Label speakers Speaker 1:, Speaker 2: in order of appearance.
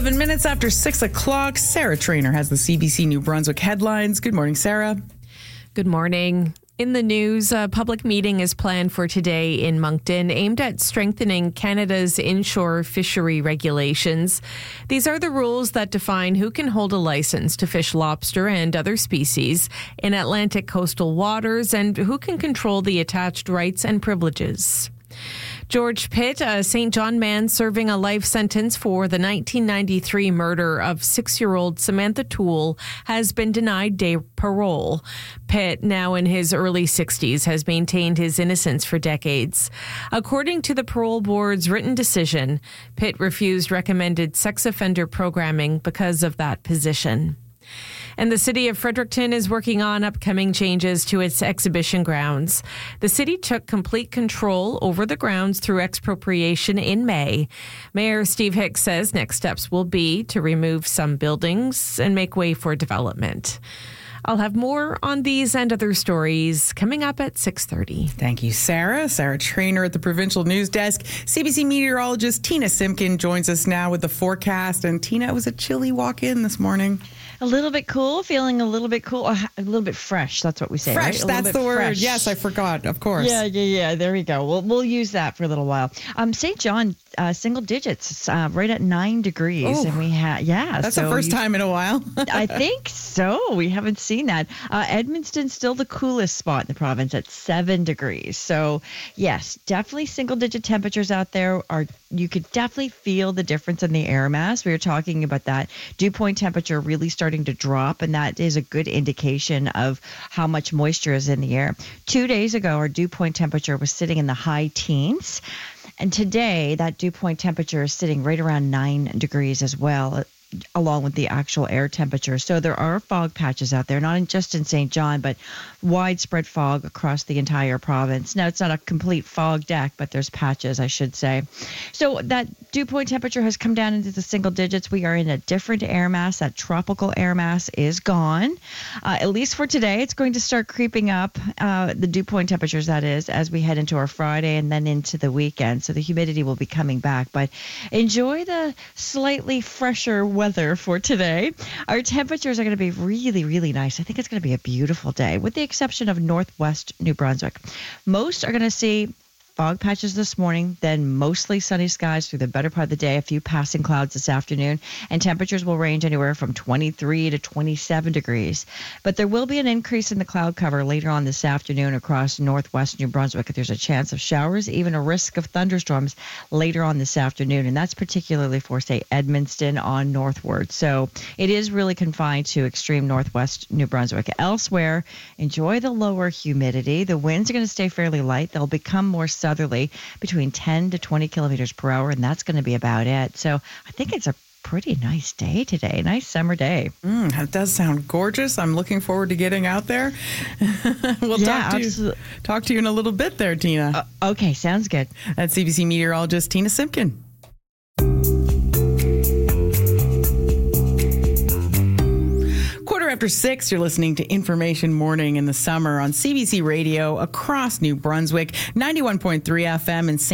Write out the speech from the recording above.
Speaker 1: 11 minutes after 6 o'clock, Sarah Trainer has the CBC New Brunswick headlines. Good morning, Sarah.
Speaker 2: Good morning. In the news, a public meeting is planned for today in Moncton aimed at strengthening Canada's inshore fishery regulations. These are the rules that define who can hold a license to fish lobster and other species in Atlantic coastal waters and who can control the attached rights and privileges. George Pitt, a St. John man serving a life sentence for the 1993 murder of 6-year-old Samantha Toole, has been denied day parole. Pitt, now in his early 60s, has maintained his innocence for decades. According to the parole board's written decision, Pitt refused recommended sex offender programming because of that position. And the city of Fredericton is working on upcoming changes to its exhibition grounds. The city took complete control over the grounds through expropriation in May. Mayor Steve Hicks says next steps will be to remove some buildings and make way for development. I'll have more on these and other stories coming up at 6:30.
Speaker 1: Thank you, Sarah. Sarah Trainer at the Provincial News Desk. CBC meteorologist Tina Simpkin joins us now with the forecast. And Tina, it was a chilly walk in this morning.
Speaker 3: A little bit cool, feeling a little bit cool, a little bit fresh. That's what we say,
Speaker 1: fresh,
Speaker 3: right?
Speaker 1: That's the word.
Speaker 3: Fresh.
Speaker 1: Yes, I forgot, of course.
Speaker 3: Yeah. There we go. We'll use that for a little while. St. John, single digits, right at 9 degrees.
Speaker 1: Ooh,
Speaker 3: and we had,
Speaker 1: That's the first time in a while.
Speaker 3: I think so. We haven't seen that. Edmundston's still the coolest spot in the province at 7 degrees. So, yes, definitely single digit temperatures out there. You could definitely feel the difference in the air mass. We were talking about that dew point temperature really starting to drop, and that is a good indication of how much moisture is in the air. 2 days ago, our dew point temperature was sitting in the high teens, and today that dew point temperature is sitting right around 9 degrees as well, along with the actual air temperature. So there are fog patches out there, not just in St. John, but widespread fog across the entire province. Now, it's not a complete fog deck, but there's patches, I should say. So that dew point temperature has come down into the single digits. We are in a different air mass. That tropical air mass is gone. At least for today, it's going to start creeping up, the dew point temperatures, that is, as we head into our Friday and then into the weekend. So the humidity will be coming back. But enjoy the slightly fresher weather for today. Our temperatures are going to be really, really nice. I think it's going to be a beautiful day, with the exception of northwest New Brunswick. Most are going to see fog patches this morning, then mostly sunny skies through the better part of the day, a few passing clouds this afternoon, and temperatures will range anywhere from 23 to 27 degrees. But there will be an increase in the cloud cover later on this afternoon across northwest New Brunswick. There's a chance of showers, even a risk of thunderstorms later on this afternoon, and that's particularly for, say, Edmundston on northward. So it is really confined to extreme northwest New Brunswick. Elsewhere, enjoy the lower humidity. The winds are going to stay fairly light. They'll become more southerly, between 10 to 20 kilometers per hour, and that's going to be about it. So I think it's a pretty nice day today, nice summer day.
Speaker 1: That does sound gorgeous. I'm looking forward to getting out there. We'll talk to you in a little bit there, Tina.
Speaker 3: Okay, sounds good.
Speaker 1: That's CBC meteorologist Tina Simpkin. After 6, you're listening to Information Morning in the Summer on CBC Radio across New Brunswick, 91.3 FM in St.